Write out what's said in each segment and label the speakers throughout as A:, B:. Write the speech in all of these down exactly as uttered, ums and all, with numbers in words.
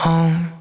A: home.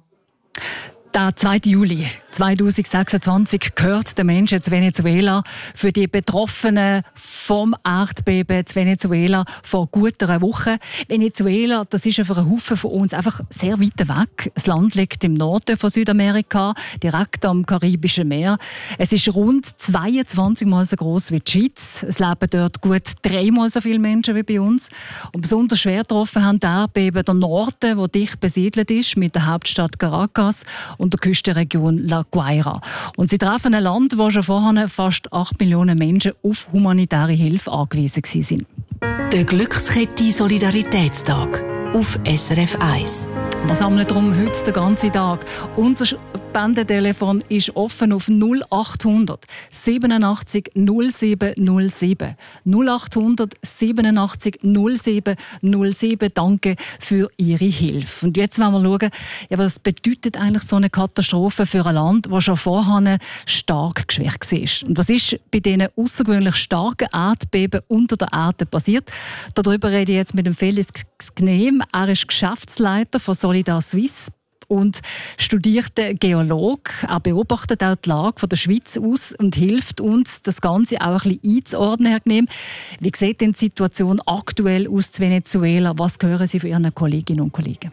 B: Der zweite Juli zweitausendsechsundzwanzig gehört den Menschen in Venezuela. Für die Betroffenen vom Erdbeben in Venezuela vor gut einer Woche. Venezuela, das ist für einen Haufen von uns einfach sehr weit weg. Das Land liegt im Norden von Südamerika, direkt am Karibischen Meer. Es ist rund zweiundzwanzig Mal so gross wie die Schweiz. Es leben dort gut dreimal so viele Menschen wie bei uns. Und besonders schwer getroffen haben die Erdbeben der Norden, der dicht besiedelt ist, mit der Hauptstadt Caracas und der Küstenregion La Guaira. Und sie treffen ein Land, wo schon vorher fast acht Millionen Menschen auf humanitäre Hilfe angewiesen waren.
A: Der Glückskette Solidaritätstag auf S R F eins.
B: Wir sammeln darum heute den ganzen Tag. Unser Spendentelefon ist offen auf null acht hundert siebenundachtzig null sieben null sieben. null acht hundert siebenundachtzig null sieben null sieben. Danke für Ihre Hilfe. Und jetzt wollen wir schauen, ja, was bedeutet eigentlich so eine Katastrophe für ein Land, das schon vorher stark geschwächt war. Und was ist bei diesen außergewöhnlich starken Erdbeben unter der Erde passiert? Darüber rede ich jetzt mit dem Felix Gnehm. Er ist Geschäftsleiter von Solidar Suisse und studierter Geolog. Er beobachtet auch die Lage der Schweiz aus und hilft uns, das Ganze auch ein bisschen einzuordnen, Herr Gnehm. Wie sieht denn die Situation aktuell aus in Venezuela? Was hören Sie von Ihren Kolleginnen und Kollegen?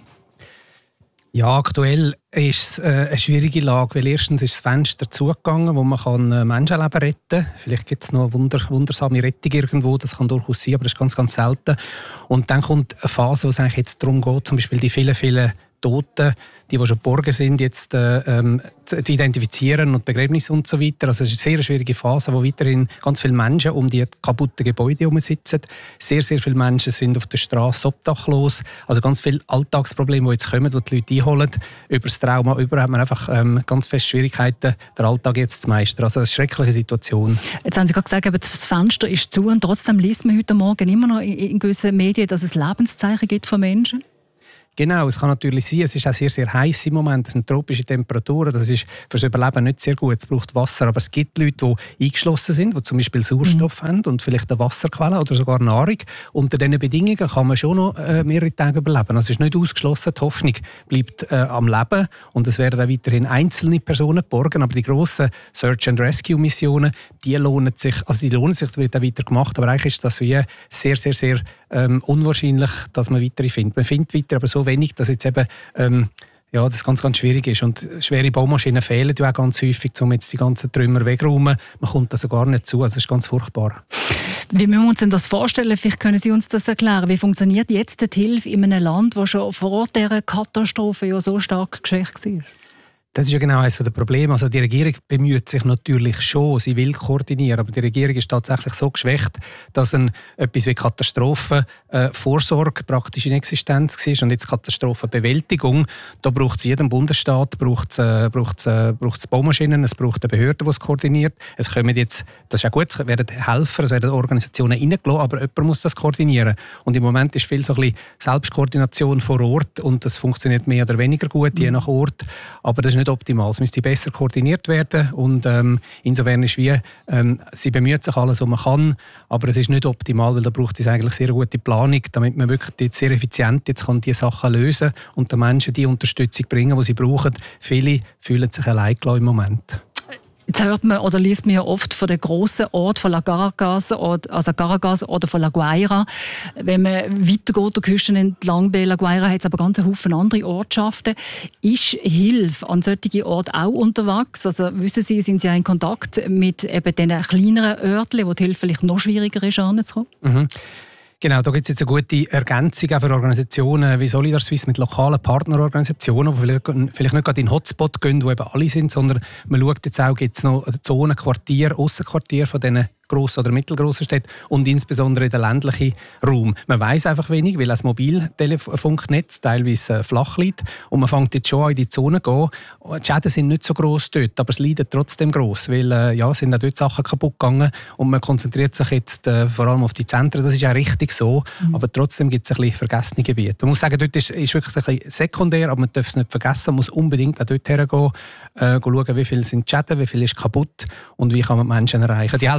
C: Ja, aktuell ist es äh, eine schwierige Lage, weil erstens ist das Fenster zugegangen, wo man kann, äh, Menschenleben retten kann. Vielleicht gibt es noch eine wunder, wundersame Rettung irgendwo, das kann durchaus sein, aber das ist ganz, ganz selten. Und dann kommt eine Phase, wo es eigentlich jetzt darum geht, zum Beispiel die vielen, vielen Toten, die, die schon geborgen sind, jetzt äh, ähm, zu, zu identifizieren und Begräbnis und so weiter. Also es ist eine sehr schwierige Phase, wo weiterhin ganz viele Menschen um die kaputten Gebäude herum sitzen. Sehr, sehr viele Menschen sind auf der Straße obdachlos. Also ganz viele Alltagsprobleme, die jetzt kommen, die die Leute einholen. Über das Trauma über hat man einfach ähm, ganz feste Schwierigkeiten, den Alltag jetzt zu meistern. Also eine schreckliche Situation. Jetzt
B: haben Sie gerade gesagt, das Fenster ist zu und trotzdem liest man heute Morgen immer noch in, in gewissen Medien, dass es Lebenszeichen gibt von Menschen.
C: Genau, es kann natürlich sein, es ist auch sehr, sehr heiß im Moment, es sind tropische Temperaturen, das ist für das Überleben nicht sehr gut, es braucht Wasser, aber es gibt Leute, die eingeschlossen sind, die zum Beispiel Sauerstoff mhm. haben und vielleicht eine Wasserquelle oder sogar Nahrung. Unter diesen Bedingungen kann man schon noch äh, mehrere Tage überleben, also es ist nicht ausgeschlossen, die Hoffnung bleibt äh, am Leben und es werden auch weiterhin einzelne Personen geborgen, aber die grossen Search-and-Rescue-Missionen, die lohnen sich, also die lohnen sich, da wird auch weiter gemacht, aber eigentlich ist das wie sehr, sehr, sehr ähm, unwahrscheinlich, dass man weitere findet. Man findet weiter, aber so wenig, dass jetzt eben ähm, ja, das ganz, ganz schwierig ist. Und schwere Baumaschinen fehlen ja auch ganz häufig, um jetzt die ganzen Trümmer wegräumen. Man kommt also gar nicht zu. Also das ist ganz furchtbar.
B: Wie müssen wir uns denn das vorstellen? Vielleicht können Sie uns das erklären. Wie funktioniert jetzt die Hilfe in einem Land, das schon vor dieser Katastrophe ja so stark geschwächt war?
C: Das ist ja genau eines der Probleme. Also die Regierung bemüht sich natürlich schon, sie will koordinieren, aber die Regierung ist tatsächlich so geschwächt, dass ein, etwas wie Katastrophenvorsorge äh, praktisch in Existenz war und jetzt Katastrophenbewältigung. Da braucht es jeden Bundesstaat, braucht es äh, braucht's, äh, braucht's Baumaschinen, es braucht eine Behörde, die es koordiniert. Es kommen jetzt, das ist auch gut, es werden Helfer, es werden Organisationen reingelassen, aber jemand muss das koordinieren. Und im Moment ist viel so ein bisschen Selbstkoordination vor Ort und das funktioniert mehr oder weniger gut, je nach Ort. Aber das ist nicht optimal. Es müsste besser koordiniert werden und ähm, insofern ist wie, ähm, sie bemüht sich alles, was man kann, aber es ist nicht optimal, weil da braucht es eigentlich sehr gute Planung, damit man wirklich jetzt sehr effizient jetzt kann die Sachen lösen und den Menschen die Unterstützung bringen, die sie brauchen. Viele fühlen sich allein gelassen im Moment.
B: Jetzt hört man oder liest man ja oft von den grossen Orten, von La Caracas, also Caracas oder von La Guaira. Wenn man weitergeht, der Küste entlang bei La Guaira, hat es aber ganz einen Haufen andere Ortschaften. Ist Hilfe an solchen Orten auch unterwegs? Also wissen Sie, sind Sie auch in Kontakt mit eben diesen kleineren Örtchen, wo die Hilfe vielleicht noch schwieriger ist, anzukommen?
C: Mhm. Genau, da gibt es jetzt eine gute Ergänzung auch für Organisationen wie Solidar Suisse mit lokalen Partnerorganisationen, die vielleicht, vielleicht nicht gerade in den Hotspot gehen, wo eben alle sind, sondern man schaut jetzt auch, gibt es noch Zonen, Quartier, Aussenquartier von diesen grossen oder mittelgrossen Städten und insbesondere in den ländlichen Raum. Man weiss einfach wenig, weil das Mobiltelefunknetz teilweise flach liegt und man fängt jetzt schon an in die Zone zu gehen. Die Schäden sind nicht so gross dort, aber es leidet trotzdem gross, weil äh, ja, sind auch dort Sachen kaputt gegangen und man konzentriert sich jetzt äh, vor allem auf die Zentren. Das ist auch richtig so, mhm. aber trotzdem gibt es ein bisschen vergessene Gebiete. Man muss sagen, dort ist, ist wirklich ein bisschen sekundär, aber man darf es nicht vergessen, man muss unbedingt auch dort hergehen, äh, schauen, wie viel sind die Schäden, wie viel ist kaputt und wie kann man die Menschen erreichen. Die helfen sich alle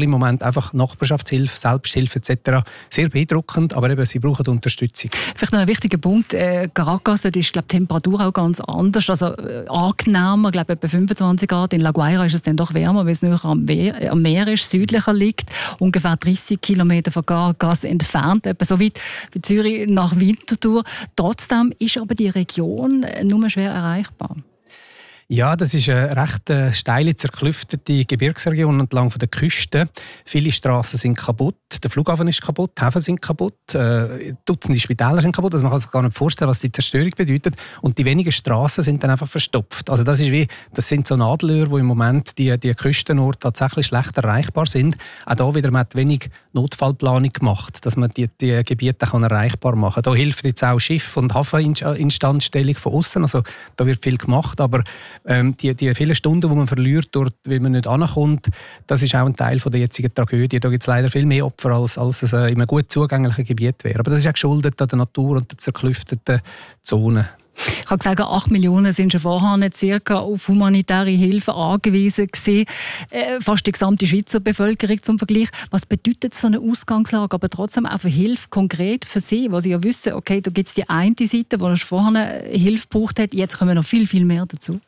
C: im Moment einfach Nachbarschaftshilfe, Selbsthilfe et cetera sehr beeindruckend, aber eben, sie brauchen Unterstützung.
B: Vielleicht noch ein wichtiger Punkt, äh, Caracas, dort ist glaube die Temperatur auch ganz anders, also äh, angenehmer, ich glaube etwa fünfundzwanzig Grad, in La Guaira ist es dann doch wärmer, weil es näher am Meer, am Meer ist, südlicher liegt, ungefähr dreissig Kilometer von Caracas entfernt, etwa so weit wie Zürich nach Winterthur. Trotzdem ist aber die Region nur schwer erreichbar.
C: Ja, das ist eine recht äh, steile, zerklüftete Gebirgsregion entlang der Küste. Viele Strassen sind kaputt, der Flughafen ist kaputt, die Häfen sind kaputt, äh, Dutzende Spitäler sind kaputt. Also man kann sich gar nicht vorstellen, was die Zerstörung bedeutet. Und die wenigen Strassen sind dann einfach verstopft. Also das ist wie, das sind so Nadelöhr, wo im Moment die, die Küstenorte tatsächlich schlecht erreichbar sind. Auch da wieder, man hat wenig Notfallplanung gemacht, dass man die, die Gebiete kann erreichbar machen kann. Da hilft jetzt auch Schiff- und Hafeninstandstellung von außen. Also da wird viel gemacht, aber Ähm, die, die vielen Stunden, die man verliert, dort, weil man nicht ankommt, das ist auch ein Teil von der jetzigen Tragödie. Da gibt es leider viel mehr Opfer, als, als es äh, in einem gut zugänglichen Gebiet wäre. Aber das ist auch geschuldet an der Natur und der zerklüfteten Zonen.
B: Ich habe gesagt, acht Millionen sind schon vorher nicht circa auf humanitäre Hilfe angewiesen gewesen. Äh, fast die gesamte Schweizer Bevölkerung zum Vergleich. Was bedeutet so eine Ausgangslage, aber trotzdem auch für Hilfe konkret für Sie, wo Sie ja wissen, okay, da gibt es die eine Seite, die vorher Hilfe gebraucht hat, jetzt kommen noch viel, viel mehr dazu?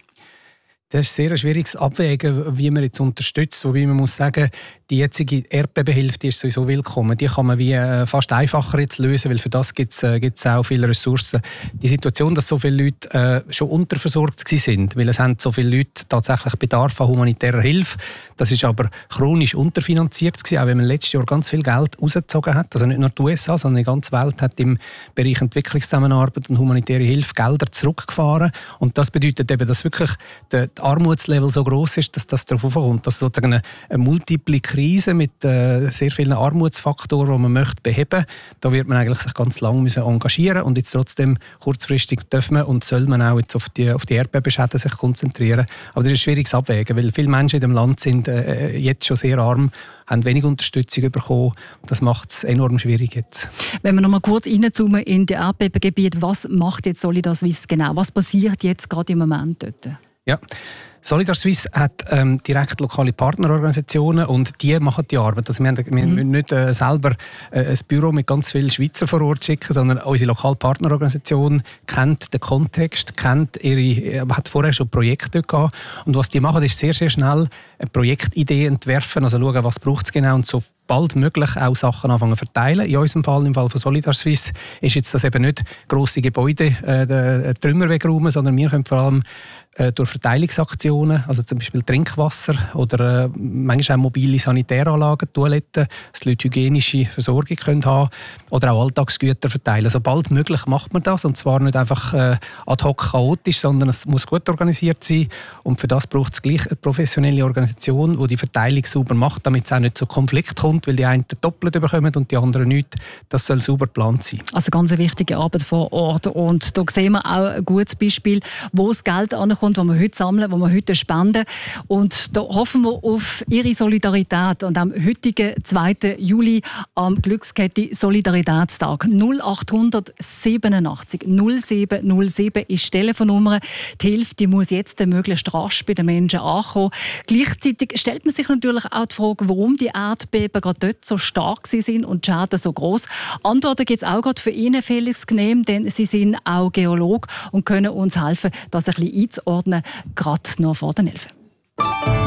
C: Das ist sehr ein schwieriges Abwägen, wie man jetzt unterstützt. Wobei man muss sagen, die jetzige Erdbebenhilfe, die ist sowieso willkommen. Die kann man wie äh, fast einfacher jetzt lösen, weil für das gibt es äh, auch viele Ressourcen. Die Situation, dass so viele Leute äh, schon unterversorgt sind, weil es haben so viele Leute tatsächlich Bedarf an humanitärer Hilfe. Das ist aber chronisch unterfinanziert gewesen, auch wenn man letztes Jahr ganz viel Geld rausgezogen hat. Also nicht nur die U S A, sondern die ganze Welt hat im Bereich Entwicklungszusammenarbeit und humanitäre Hilfe Gelder zurückgefahren. Und das bedeutet eben, dass wirklich der Armutslevel so groß ist, dass das darauf kommt, dass sozusagen eine, eine multiple Krise mit äh, sehr vielen Armutsfaktoren, die man möchte beheben, da wird man eigentlich sich ganz lange müssen engagieren und jetzt trotzdem kurzfristig dürfen man und soll man auch jetzt auf die auf die Erdbebenschäden sich konzentrieren. Aber das ist ein schwieriges Abwägen, weil viele Menschen in dem Land sind äh, jetzt schon sehr arm, haben wenig Unterstützung bekommen. Das macht es enorm schwierig jetzt.
B: Wenn wir noch mal kurz reinzoomen in die Erdbebengebiete, was macht jetzt Solidar Suisse genau? Was passiert jetzt gerade im Moment dort?
C: Ja, Solidar Suisse hat ähm, direkt lokale Partnerorganisationen und die machen die Arbeit. Also wir, haben, wir
B: mhm.
C: müssen nicht äh, selber äh, ein Büro mit ganz vielen Schweizer vor Ort schicken, sondern unsere lokale Partnerorganisation kennt den Kontext, kennt ihre, äh, hat vorher schon Projekte gehabt. Und was die machen, ist sehr, sehr schnell eine Projektidee entwerfen, also schauen, was braucht es genau und so bald möglich auch Sachen anfangen zu verteilen. In unserem Fall, im Fall von Solidar Suisse, ist jetzt das eben nicht grosse Gebäude, äh, den Trümmer wegräumen, sondern wir können vor allem äh, durch Verteilungsaktionen, also zum Beispiel Trinkwasser oder äh, manchmal auch mobile Sanitäranlagen, Toiletten, dass die Leute hygienische Versorgung können haben oder auch Alltagsgüter verteilen. Sobald möglich macht man das und zwar nicht einfach äh, ad hoc chaotisch, sondern es muss gut organisiert sein und für das braucht es gleich eine professionelle Organisation, die die Verteilung sauber macht, damit es auch nicht zu Konflikt kommt, weil die einen doppelt bekommen und die anderen nicht. Das soll sauber geplant sein.
B: Also ganz eine wichtige Arbeit vor Ort und da sehen wir auch ein gutes Beispiel, wo das Geld ankommt, das wir heute sammeln, das wir heute spenden und da hoffen wir auf Ihre Solidarität und am heutigen zweiten Juli am Glückskette Solidaritätstag null acht hundert siebenundachtzig null sieben null sieben ist die Telefonnummer. Die Hilfe die muss jetzt möglichst rasch bei den Menschen ankommen. Gleichzeitig stellt man sich natürlich auch die Frage, warum die Erdbeben gerade dort so stark sind und die Schäden so gross. Antworten gibt es auch gerade für Ihnen, Felix Gnehm, denn Sie sind auch Geolog und können uns helfen, das ein bisschen einzuordnen, gerade noch vor den Hilfen.